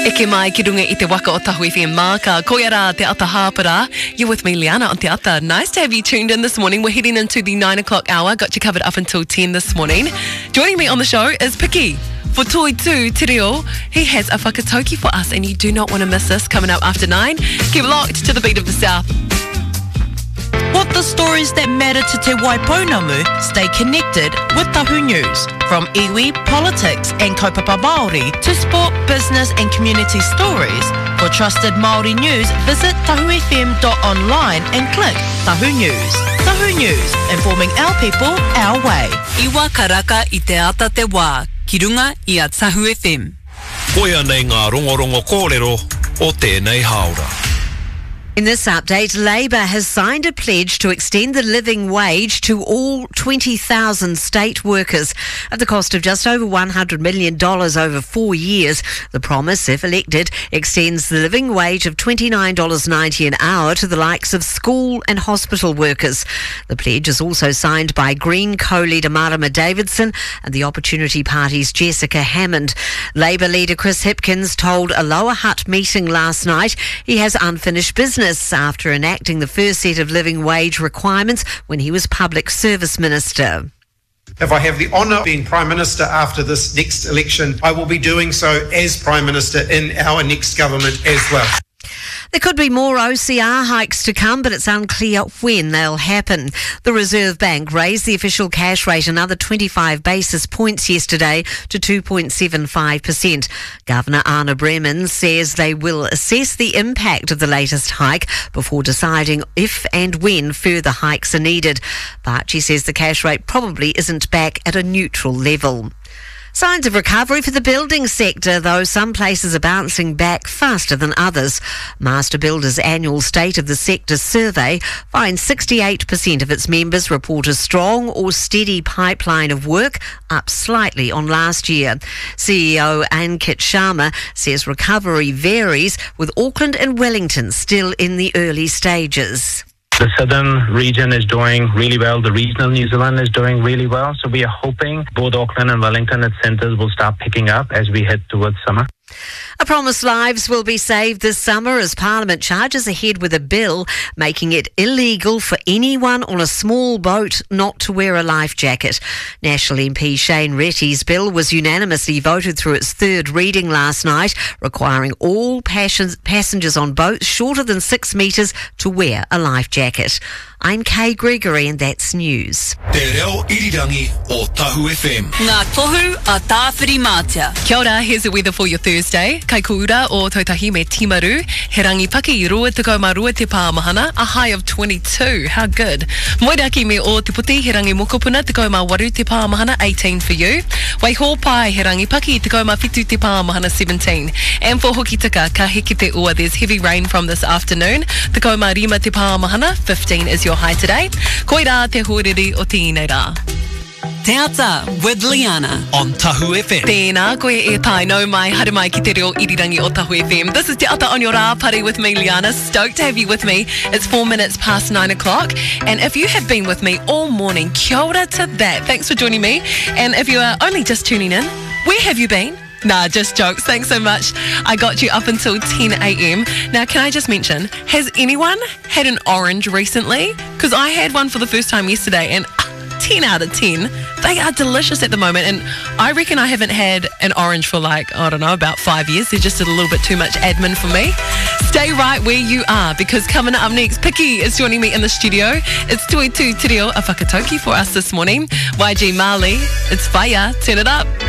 Eke mai ki runga I te waka o Tahu FM Maka. Koia rā te ata hāpara. You're with me, Liana, on te ata. Nice to have you tuned in this morning. We're heading into the 9 o'clock hour. Got you covered up until 10 this morning. Joining me on the show is Piki. For Toi Tū Te Reo, he has a whakatauki for us, and you do not want to miss this coming up after 9. Keep locked to the beat of the South. What the stories that matter to Te Waipounamu, stay connected with Tahu News. From iwi, politics and kaupapa Māori to sport, business and community stories. For trusted Māori news, visit tahufm.online and click Tahu News. Tahu News, informing our people, our way. Iwa karaka I te ata te wā, ki runga I a Tahu FM. Koia nei ngā rongorongo kōrero o tēnei haora. In this update, Labour has signed a pledge to extend the living wage to all 20,000 state workers at the cost of just over $100 million over 4 years. The promise, if elected, extends the living wage of $29.90 an hour to the likes of school and hospital workers. The pledge is also signed by Green co-leader Marama Davidson and the Opportunity Party's Jessica Hammond. Labour leader Chris Hipkins told a Lower Hutt meeting last night he has unfinished business after enacting the first set of living wage requirements when he was Public Service Minister. If I have the honour of being Prime Minister after this next election, I will be doing so as Prime Minister in our next government as well. There could be more OCR hikes to come, but it's unclear when they'll happen. The Reserve Bank raised the official cash rate another 25 basis points yesterday to 2.75%. Governor Anna Bremen says they will assess the impact of the latest hike before deciding if and when further hikes are needed. But she says the cash rate probably isn't back at a neutral level. Signs of recovery for the building sector, though some places are bouncing back faster than others. Master Builders' annual State of the Sector survey finds 68% of its members report a strong or steady pipeline of work, up slightly on last year. CEO Ankit Sharma says recovery varies, with Auckland and Wellington still in the early stages. The southern region is doing really well. The regional New Zealand is doing really well. So we are hoping both Auckland and Wellington its centres will start picking up as we head towards summer. A promise lives will be saved this summer as Parliament charges ahead with a bill making it illegal for anyone on a small boat not to wear a life jacket. National MP Shane Retty's bill was unanimously voted through its third reading last night, requiring all passengers on boats shorter than 6 metres to wear a life jacket. I'm Kay Gregory and that's news. Te reo irirangi o Tahu FM. Ngā tohu a tāwhiri mātia. Kia ora, here's the weather for your Thursday. Kai kuura o Tautahi me Timaru. He rangi paki I rua tekau marua te pāmahana. A high of 22. How good. Moiraki me o Te Puti. He rangi mokopuna tekau ma waru te pāmahana. 18 for you. Waiho pai he rangi paki tekau ma whitu te pāmahana. 17. And for Hokitika, ka heke te ua, there's heavy rain from this afternoon. Tekau ma rima te pāmahana. 15 is your high today. Koira te hōrere o tēnei rā. Te ata with Liana. On Tahu FM. Tēnā, koe e tai nau mai, haere mai ki te reo irirangi o Tahu FM. This is Te Ata on your rā pare with me, Liana. Stoked to have you with me. It's 4 minutes past 9 o'clock. And if you have been with me all morning, kia ora to that. Thanks for joining me. And if you are only just tuning in, where have you been? Nah, just jokes. Thanks so much. I got you up until 10 a.m. Now, can I just mention, has anyone had an orange recently? Because I had one for the first time yesterday and 10 out of 10. They are delicious at the moment, and I reckon I haven't had an orange for about 5 years. They're just a little bit too much admin for me. Stay right where you are, because coming up next, Piki is joining me in the studio. It's Toi Tū Te Reo, a whakatauki for us this morning. YG Mali, it's fire. Turn it up.